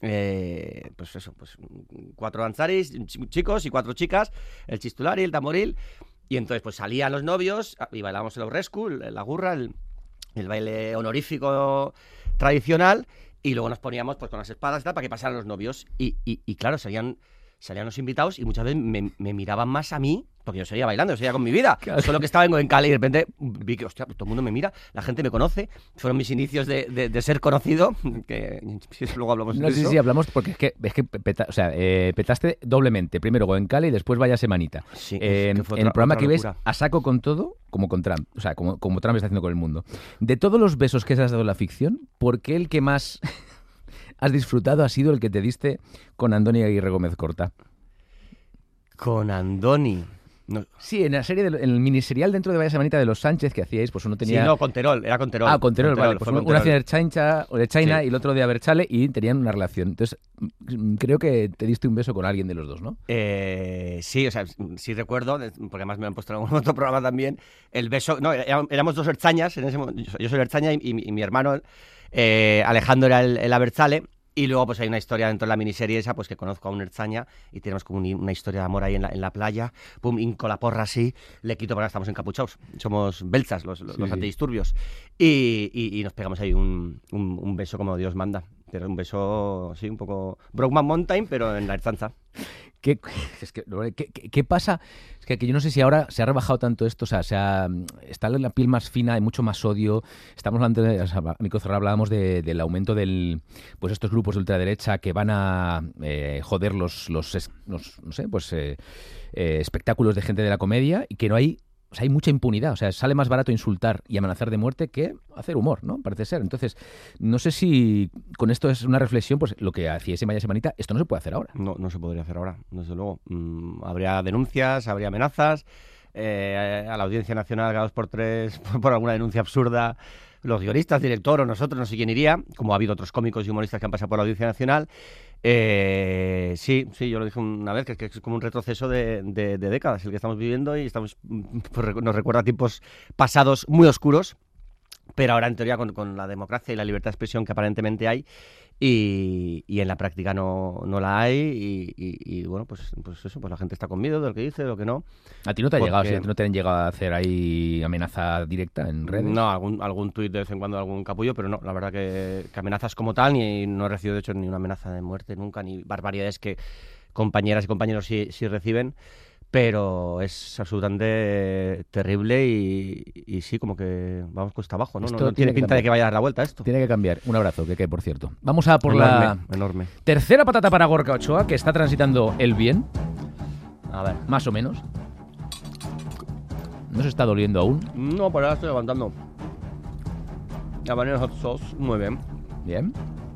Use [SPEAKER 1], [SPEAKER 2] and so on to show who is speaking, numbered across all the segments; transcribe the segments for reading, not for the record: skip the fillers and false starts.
[SPEAKER 1] pues eso, pues 4 danzaris, chicos y 4 chicas, el chistulari, el tamboril, y entonces pues salían los novios y bailábamos el aurrescu, la gurra, el baile honorífico tradicional, y luego nos poníamos pues con las espadas y tal para que pasaran los novios, y claro, salían los invitados y muchas veces me miraban más a mí, porque yo seguía bailando, yo seguía con mi vida. Claro. Solo que estaba en Cali y de repente vi que, hostia, todo el mundo me mira, la gente me conoce. Fueron mis inicios de ser conocido, que si luego hablamos de eso.
[SPEAKER 2] Sí, hablamos porque es que petaste doblemente. Primero en Cali y después vaya semanita.
[SPEAKER 1] Sí,
[SPEAKER 2] en el programa que ves a saco con todo, como con Trump. O sea, como Trump está haciendo con el mundo. De todos los besos que has dado en la ficción, ¿por qué el que más has disfrutado ha sido el que te diste con Andoni Aguirre Gómez Corta?
[SPEAKER 1] Con Andoni. No.
[SPEAKER 2] Sí, en la serie, en el miniserial dentro de Vaya Semanita de los Sánchez que hacíais, pues uno tenía...
[SPEAKER 1] Sí, no, con Terol, era con Terol.
[SPEAKER 2] Ah, con Terol, vale. Pues uno hacía de China
[SPEAKER 1] sí.
[SPEAKER 2] Y el otro de Aberchale y tenían una relación. Entonces, creo que te diste un beso con alguien de los dos, ¿no?
[SPEAKER 1] Sí, o sea, sí recuerdo, porque además me han puesto en algún otro programa también, el beso... No, éramos 2 ertzañas, en ese momento, yo soy ertzaña y mi hermano Alejandro era el Abertzale. Y luego pues hay una historia dentro de la miniserie esa, pues que conozco a un ertzaña y tenemos como una historia de amor ahí en la playa. Pum, hinco la porra así, le quito porque estamos encapuchados. Somos belzas, los antidisturbios. Y nos pegamos ahí un beso como Dios manda. Pero un beso, sí, un poco Brokeback Mountain, pero en la Ertzaintza.
[SPEAKER 2] ¿Qué pasa? Es que yo no sé si ahora se ha rebajado tanto esto, o sea, está la piel más fina, hay mucho más odio. Estamos hablando, a micro cerrado hablábamos del aumento pues estos grupos de ultraderecha que van a joder los no sé, pues espectáculos de gente de la comedia y que no hay... O sea, hay mucha impunidad. O sea, sale más barato insultar y amenazar de muerte que hacer humor, ¿no? Parece ser. Entonces, no sé si con esto es una reflexión, pues lo que hacíais en Vaya Semanita, esto no se puede hacer ahora.
[SPEAKER 1] No se podría hacer ahora, desde luego. Habría denuncias, habría amenazas. A la Audiencia Nacional cada 2x3 por alguna denuncia absurda. Los guionistas, director o nosotros, no sé quién iría, como ha habido otros cómicos y humoristas que han pasado por la Audiencia Nacional. Sí, yo lo dije una vez, que es como un retroceso de décadas el que estamos viviendo y nos recuerda a tiempos pasados muy oscuros, pero ahora en teoría con la democracia y la libertad de expresión que aparentemente hay y en la práctica no la hay y bueno, pues eso, pues la gente está con miedo de lo que dice, de lo que no.
[SPEAKER 2] ¿A ti no te ha llegado, si no te han llegado a hacer ahí amenaza directa en redes?
[SPEAKER 1] No, algún tuit de vez en cuando, algún capullo, pero no, la verdad que amenazas como tal, ni no he recibido de hecho ni una amenaza de muerte nunca, ni barbaridades que compañeras y compañeros sí reciben, pero es absolutamente terrible y sí, como que vamos cuesta abajo, ¿no? No tiene pinta de que vaya a dar la vuelta esto.
[SPEAKER 2] Tiene que cambiar. Un abrazo, que por cierto. Vamos a por
[SPEAKER 1] enorme.
[SPEAKER 2] Tercera patata para Gorka Ochoa, que está transitando el bien.
[SPEAKER 1] A ver.
[SPEAKER 2] Más o menos. ¿No se está doliendo aún?
[SPEAKER 1] No, pero ahora estoy aguantando. La vanilla hot sauce, muy bien.
[SPEAKER 2] Bien.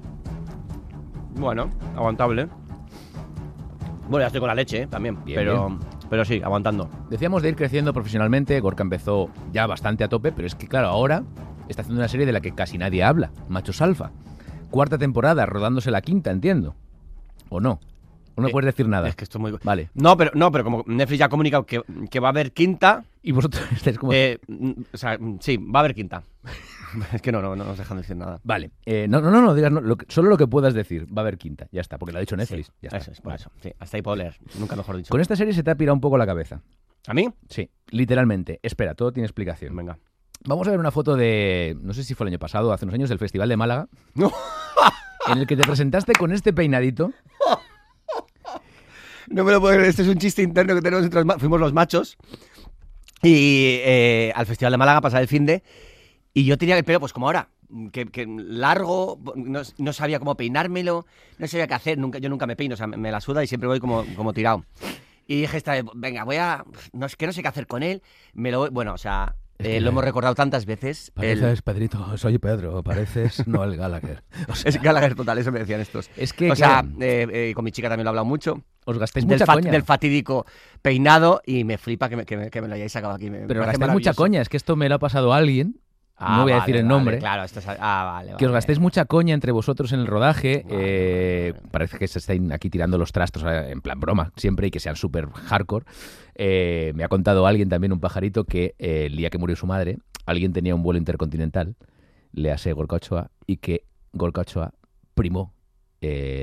[SPEAKER 1] Bueno, aguantable. Bueno, ya estoy con la leche, también.
[SPEAKER 2] Bien.
[SPEAKER 1] Pero sí, aguantando.
[SPEAKER 2] Decíamos de ir creciendo profesionalmente. Gorka empezó ya bastante a tope, pero es que claro, ahora está haciendo una serie de la que casi nadie habla. Machos Alfa. 4ª temporada, rodándose la 5ª, entiendo. ¿O no? ¿O no puedes decir nada?
[SPEAKER 1] Es que esto es muy...
[SPEAKER 2] Vale.
[SPEAKER 1] No, pero como Netflix ya ha comunicado que va a haber 5ª...
[SPEAKER 2] Y vosotros estáis como...
[SPEAKER 1] o sea, sí, va a haber 5ª. Es que no nos dejan decir nada.
[SPEAKER 2] Vale. No digas solo lo que puedas decir. Va a haber 5ª, ya está, porque lo ha dicho Netflix.
[SPEAKER 1] Sí,
[SPEAKER 2] ya está.
[SPEAKER 1] Eso es, por eso. Sí, hasta ahí puedo leer. Nunca mejor dicho.
[SPEAKER 2] Con esta serie se te ha pirado un poco la cabeza.
[SPEAKER 1] ¿A mí?
[SPEAKER 2] Sí, literalmente. Espera, todo tiene explicación.
[SPEAKER 1] Venga.
[SPEAKER 2] Vamos a ver una foto de... No sé si fue el año pasado, hace unos años, del Festival de Málaga. En el que te presentaste con este peinadito.
[SPEAKER 1] No me lo puedo creer, este es un chiste interno que tenemos entre fuimos los machos y al Festival de Málaga pasaba el finde y yo tenía el pelo pues como ahora, que largo, no sabía cómo peinármelo, no sabía qué hacer, yo nunca me peino, o sea, me la suda y siempre voy como tirado. Y dije esta vez, venga, no sé qué hacer con él, bueno, o sea... lo hemos recordado tantas veces.
[SPEAKER 2] Pareces Pedrito, soy Pedro, pareces Noel Gallagher.
[SPEAKER 1] O sea, es Gallagher total, eso me decían estos.
[SPEAKER 2] Es que,
[SPEAKER 1] o sea, con mi chica también lo he hablado mucho.
[SPEAKER 2] Os gastáis mucha coña.
[SPEAKER 1] Del fatídico peinado y me flipa que me lo hayáis sacado aquí.
[SPEAKER 2] Pero gastáis mucha coña, es que esto me lo ha pasado a alguien. No voy a decir el nombre.
[SPEAKER 1] Claro, esto es... vale.
[SPEAKER 2] Que os gastéis mucha coña entre vosotros en el rodaje. Parece que se estén aquí tirando los trastos en plan broma siempre y que sean súper hardcore. Me ha contado alguien también, un pajarito, que el día que murió su madre, alguien tenía un vuelo intercontinental, le hace Gorka Ochoa, y que Gorka Ochoa primó